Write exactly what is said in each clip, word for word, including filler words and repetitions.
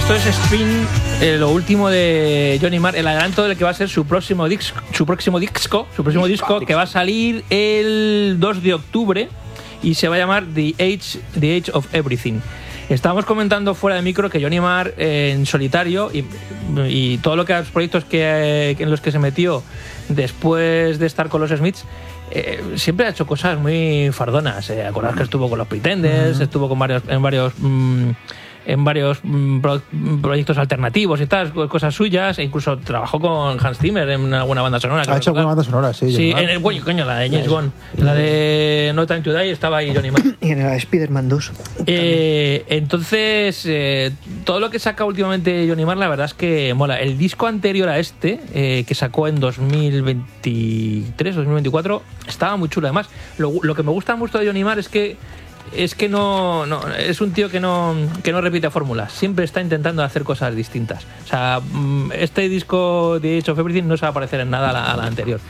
Esto es Spin, eh, lo último de Johnny Marr, el adelanto del que va a ser su próximo disco, su próximo disco, su próximo disco que va a salir el dos de octubre y se va a llamar The Age, The Age of Everything. Estábamos comentando fuera de micro que Johnny Marr eh, en solitario y, y todo lo que los proyectos que, en los que se metió después de estar con los Smiths, eh, siempre ha hecho cosas muy fardonas. Eh, Acordás que estuvo con los Pretenders, uh-huh. estuvo con varios, en varios mmm, en varios mmm, pro, proyectos alternativos y tal, cosas suyas, e incluso trabajó con Hans Zimmer en alguna banda sonora. Ha hecho alguna banda sonora, sí. Sí, en el, bueno, coño, la de James Bond, la de No Time to Die estaba ahí Johnny Marr. Y en la de Spider-Man dos. Eh, entonces, eh, todo lo que saca últimamente Johnny Marr, la verdad es que mola. El disco anterior a este, eh, que sacó en dos mil veintitrés, dos mil veinticuatro, estaba muy chulo. Además, lo, lo que me gusta mucho de Johnny Marr es que es que no, no es un tío que no, que no repite fórmulas, siempre está intentando hacer cosas distintas. O sea, este disco de Age of Everything no se va a parecer en nada a la, a la anterior.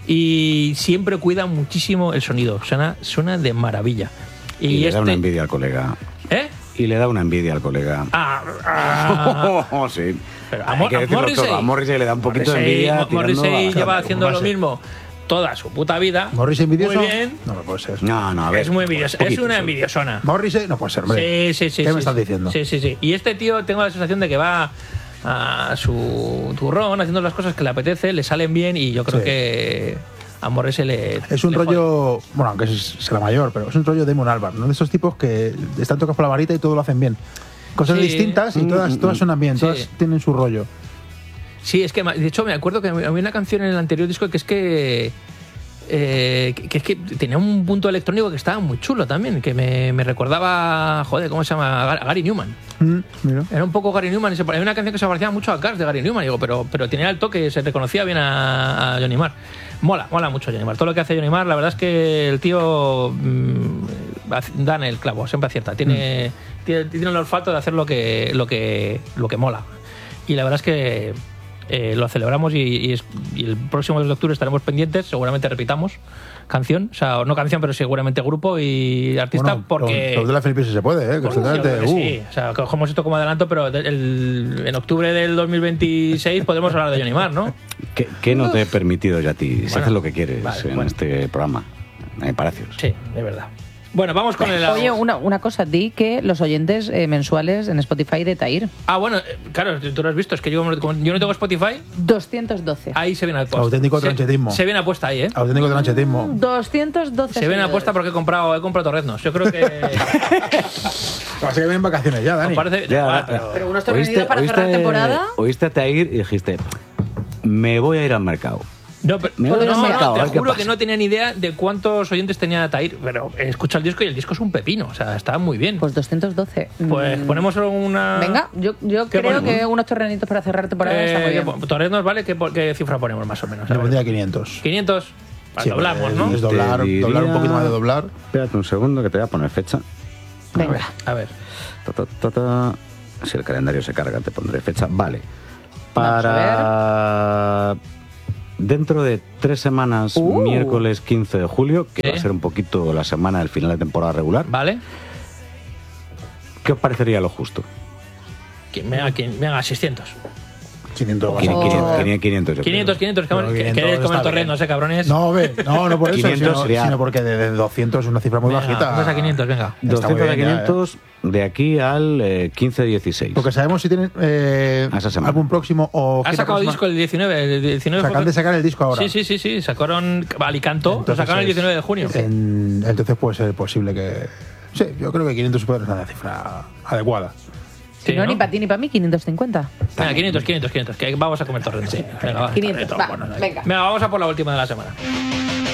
Y siempre cuida muchísimo el sonido, suena, suena de maravilla. Y, y le este... da una envidia al colega. ¿Eh? Y le da una envidia al colega. Ah, ah. oh, sí. Pero a, Mo- a Morrissey. A Morrissey le da un poquito Morrissey, de envidia. Morrissey lleva haciendo lo mismo toda su puta vida. ¿Morrissey envidioso? Muy bien. No, no puede ser. No, no, a ver. Es muy envidioso. Es una envidiosona. ¿Morrissey? No puede ser, hombre. Sí, sí, sí. ¿Qué sí, me estás sí. diciendo? Sí, sí, sí. Y este tío, tengo la sensación de que va a su turrón haciendo las cosas que le apetece, le salen bien y yo creo sí. que a Morrissey le. Es un le rollo. Jode. Bueno, aunque será mayor, pero es un rollo Damon Albarn, ¿no? De esos tipos que están tocados por la varita y todo lo hacen bien. Cosas sí. distintas y todas, todas suenan bien, sí. todas tienen su rollo. Sí, es que de hecho me acuerdo que había una canción en el anterior disco que es que. Eh, que, que es que tenía un punto electrónico que estaba muy chulo también, que me, me recordaba, joder, ¿cómo se llama? A Gary Newman. Mm, mira. Era un poco Gary Newman. Hay una canción que se parecía mucho a Cars de Gary Newman, digo, pero, pero tenía el toque, se reconocía bien a, a Johnny Marr. Mola, mola mucho Johnny Marr. Todo lo que hace Johnny Marr, la verdad es que el tío mmm, da en el clavo, siempre acierta. Tiene, mm. tiene, tiene el olfato de hacer lo que, lo que, lo que mola. Y la verdad es que Eh, lo celebramos y, y, es, y el próximo dos de octubre estaremos pendientes, seguramente repitamos canción, o sea, no canción, pero seguramente grupo y artista, bueno, porque... Los de la Felipe se puede, ¿eh? Que bueno, sí, uh. sí, o sea, cogemos esto como adelanto, pero el, el, en octubre del dos mil veintiséis podemos hablar de Johnny Marr, ¿no? ¿Qué, qué no te he permitido yo a ti? Bueno, si haces lo que quieres vale, en bueno. este programa, en Palacios. Sí, de verdad. Bueno, vamos con el... Oye, una, una cosa, di que los oyentes eh, mensuales en Spotify de Tahir. Ah, bueno, claro, tú lo has visto, es que yo, como yo no tengo Spotify... doscientos doce. Ahí se viene a puesta. Auténtico tranchetismo. Se, se viene a puesta ahí, ¿eh? Auténtico tranchetismo. Mm, doscientos doce. Se viene a puesta porque he comprado, he comprado torreznos. Yo creo que... Así que vienen vacaciones ya, Dani. Parece, ya, ah, pero, pero unos tornillos para cerrar temporada. Oíste a Tahir y dijiste, me voy a ir al mercado. No, pero, me no, voy no, al no, mercado, te a ver qué juro pasa. que no tenía ni idea de cuántos oyentes tenía Tahir, pero escucha el disco y el disco es un pepino, o sea, está muy bien. Pues doscientos doce. Pues mm. ponemos una... Venga, yo, yo creo ponemos? que unos torrenitos para cerrar temporada eh, está muy bien. Torrenos, ¿vale? ¿Qué, ¿Qué cifra ponemos más o menos? Yo pondría quinientos. quinientos, sí, doblamos, ¿no? Es doblar, diría... doblar un poquito más de doblar. Espérate un segundo que te voy a poner fecha. Venga. A ver. Ta, ta, ta, ta. Si el calendario se carga, te pondré fecha. Vale. Para... Dentro de tres semanas, uh. miércoles quince de julio, que ¿sí? va a ser un poquito la semana del final de temporada regular. Vale. ¿Qué os parecería lo justo? Que me haga, que me haga seiscientos. quinientos. quinientos, quinientos, quinientos, quinientos, ¿queréis comer torres? No sé, cabrones. No, ve, no, no por eso, quinientos sino, sería... sino porque de, de doscientos es una cifra muy venga, bajita. Vamos a quinientos, venga. doscientos a quinientos ya, eh. de aquí al eh, quince dieciséis. Porque sabemos si tienen eh, álbum próximo o... Ha sacado próxima. disco el diecinueve. El diecinueve o sea, acaban de sacar el disco ahora. Sí, sí, sí, sí. Sacaron Alicanto, entonces, lo sacaron el diecinueve de junio. En, entonces puede ser posible que... Sí, yo creo que quinientos puede ser una cifra adecuada. Sí, no, ¿no? Ni para ti ni para mí, quinientos cincuenta. Venga, quinientos, quinientos, quinientos. Que vamos a comer torrentes. Sí, venga, va, quinientos, va, bueno, venga. Venga, vamos a por la última de la semana.